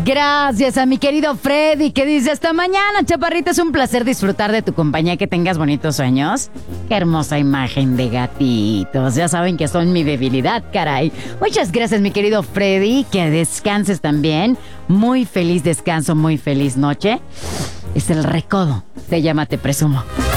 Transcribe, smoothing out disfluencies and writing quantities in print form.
Gracias a mi querido Freddy, que dice: hasta mañana, chaparrita, es un placer disfrutar de tu compañía, que tengas bonitos sueños. Qué hermosa imagen de gatitos, ya saben que son mi debilidad, caray. Muchas gracias, mi querido Freddy, que descanses también. Muy feliz descanso, muy feliz noche. Es el recodo, se llama Te Presumo.